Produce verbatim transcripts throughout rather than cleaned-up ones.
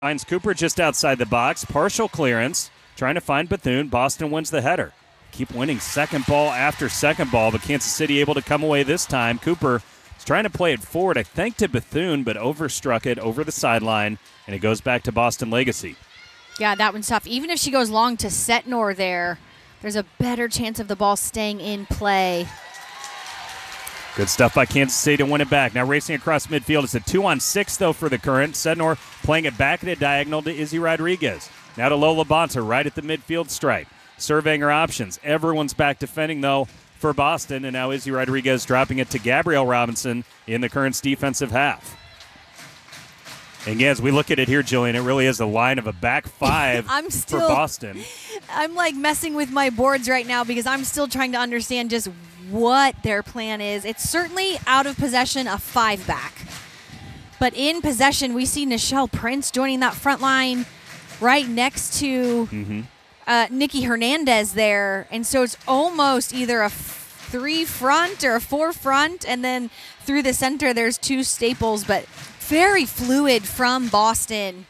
Finds Cooper just outside the box. Partial clearance. Trying to find Bethune. Boston wins the header. Keep winning second ball after second ball, but Kansas City able to come away this time. Cooper is trying to play it forward, I think, to Bethune, but overstruck it over the sideline, and it goes back to Boston Legacy. Yeah, that one's tough. Even if she goes long to Setnor there, there's a better chance of the ball staying in play. Good stuff by Kansas City to win it back. Now racing across midfield. It's a two-on-six, though, for the Current. Setnor playing it back at a diagonal to Izzy Rodriguez. Now to Lola Bonta right at the midfield stripe. Surveying her options. Everyone's back defending, though, for Boston. And now Izzy Rodriguez dropping it to Gabrielle Robinson in the Current's defensive half. And yeah, as we look at it here, Jillian, it really is a line of a back five I'm still, for Boston. I'm like messing with my boards right now because I'm still trying to understand just what their plan is. It's certainly out of possession a five back. But in possession, we see Nichelle Prince joining that front line right next to mm-hmm. uh, Nikki Hernandez there. And so it's almost either a f- three front or a four front. And then through the center, there's two staples, but very fluid from Boston.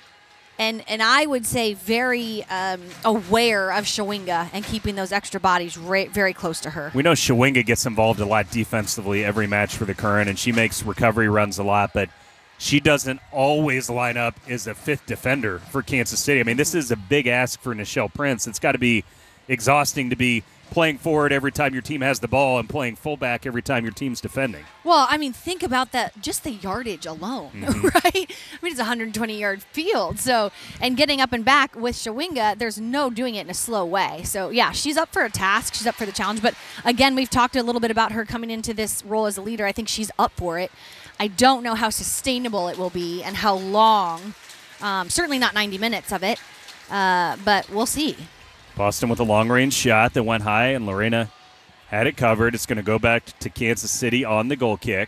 And and I would say very um, aware of Shawinga and keeping those extra bodies ra- very close to her. We know Shawinga gets involved a lot defensively every match for the Current, and she makes recovery runs a lot, but she doesn't always line up as a fifth defender for Kansas City. I mean, this is a big ask for Nichelle Prince. It's got to be exhausting to be playing forward every time your team has the ball and playing fullback every time your team's defending. Well, I mean, think about that, just the yardage alone, mm-hmm. right? I mean, it's a one hundred twenty-yard field. So, and getting up and back with Shawinga, there's no doing it in a slow way. So, yeah, she's up for a task. She's up for the challenge. But, again, we've talked a little bit about her coming into this role as a leader. I think she's up for it. I don't know how sustainable it will be and how long. Um, certainly not ninety minutes of it, uh, but we'll see. Boston with a long-range shot that went high, and Lorena had it covered. It's going to go back to Kansas City on the goal kick.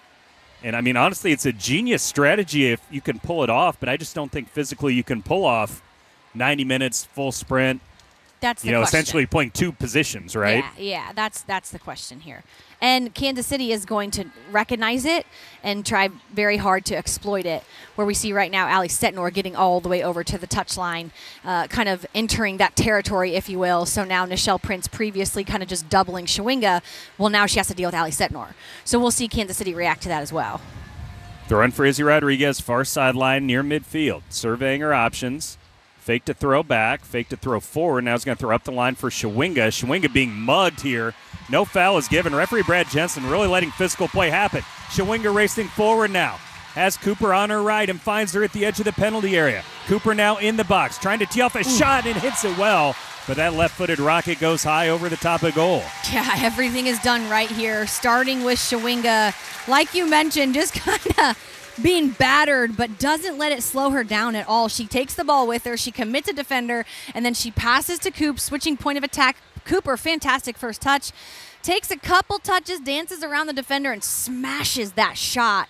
And, I mean, honestly, it's a genius strategy if you can pull it off, but I just don't think physically you can pull off ninety minutes, full sprint. That's the You know, question. essentially playing two positions, right? Yeah, yeah, that's that's the question here. And Kansas City is going to recognize it and try very hard to exploit it, where we see right now Allie Setnor getting all the way over to the touchline, uh, kind of entering that territory, if you will. So now Nichelle Prince, previously kind of just doubling Shawinga, well, now she has to deal with Allie Setnor. So we'll see Kansas City react to that as well. Throwing for Izzy Rodriguez, far sideline near midfield. Surveying her options. Fake to throw back, fake to throw forward. Now he's going to throw up the line for Shawinga. Shawinga being mugged here. No foul is given. Referee Brad Jensen really letting physical play happen. Shawinga racing forward now. Has Cooper on her right and finds her at the edge of the penalty area. Cooper now in the box, trying to tee off a Ooh. shot and hits it well. But that left-footed rocket goes high over the top of goal. Yeah, everything is done right here. Starting with Shawinga, like you mentioned, just kind of being battered, but doesn't let it slow her down at all. She takes the ball with her, she commits a defender, and then she passes to Coop, switching point of attack. Cooper, fantastic first touch. Takes a couple touches, dances around the defender, and smashes that shot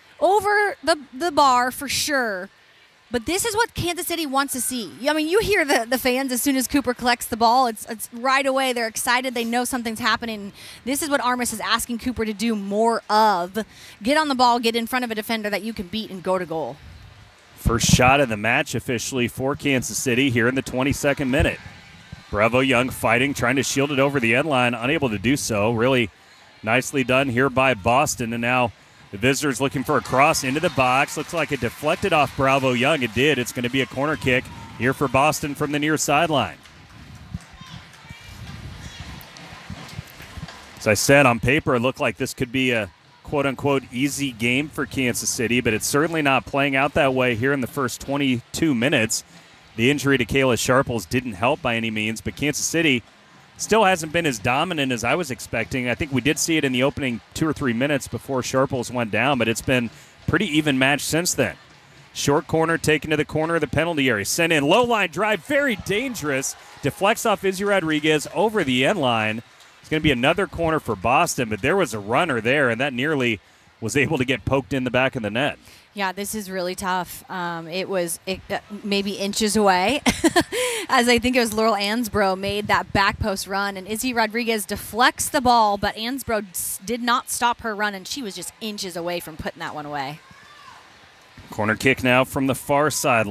over the, the bar for sure. But this is what Kansas City wants to see. I mean, you hear the, the fans as soon as Cooper collects the ball. It's it's right away. They're excited. They know something's happening. This is what Armas is asking Cooper to do more of. Get on the ball, get in front of a defender that you can beat, and go to goal. First shot of the match officially for Kansas City here in the twenty-second minute. Bravo Young fighting, trying to shield it over the end line, unable to do so. Really nicely done here by Boston, and now the visitors looking for a cross into the box. Looks like it deflected off Bravo Young. It did. It's going to be a corner kick here for Boston from the near sideline. As I said, on paper, it looked like this could be a quote-unquote easy game for Kansas City, but it's certainly not playing out that way here in the first twenty-two minutes. The injury to Kayla Sharples didn't help by any means, but Kansas City still hasn't been as dominant as I was expecting. I think we did see it in the opening two or three minutes before Sharples went down, but it's been pretty even match since then. Short corner taken to the corner of the penalty area. Sent in, low line drive, very dangerous. Deflects off Izzy Rodriguez over the end line. It's going to be another corner for Boston, but there was a runner there, and that nearly was able to get poked in the back of the net. Yeah, this is really tough. Um, it was it, uh, maybe inches away, as I think it was Laurel Ansbro made that back post run, and Izzy Rodriguez deflects the ball, but Ansbro did not stop her run, and she was just inches away from putting that one away. Corner kick now from the far side.